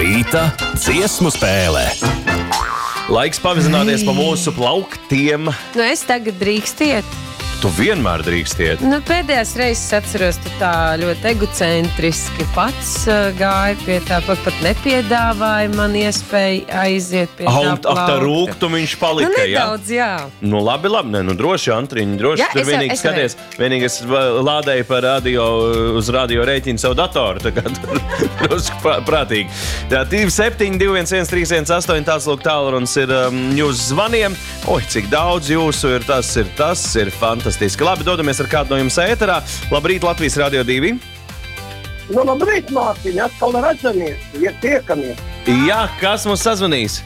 Rīta dziesmu spēlē. Laiks pavizināties pa mūsu plauktiem. Nu, es tagad drīkstiet. Tu vienmēr drīkstiet. Nu, pēdējās reizes atceros, tu tā ļoti egocentriski pats gāji pie tā, pat nepiedāvāja man iespēju aiziet pie tā plaukta. Tā rūgtumiņš palika, nu, nedaudz, jā. Nu, labi. Ne, nu, droši, Antriņi, droši. Jā, tur vienīgi skaties, vienīgi es lādēju par uz radio rēķinu savu datoru, tā kā tur drusku prātīgi. Tā, 27211318, tāds lūk tālrunis ir jūsu zvaniem. Oi, cik daudz jūsu ir, tas ir fantastiski. Labi, dodamies ar kādu no jums ēterā. Labrīt, Latvijas Radio 2. Nu, labrīt, Mārtiņ, atkal redzamies, tiekamies. Jā, kas mums sazvanīs?